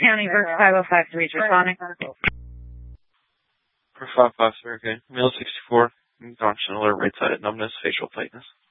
County, Burke 5053, responding. For 553, okay. Male 64, Johnson alert, right sided numbness, facial tightness.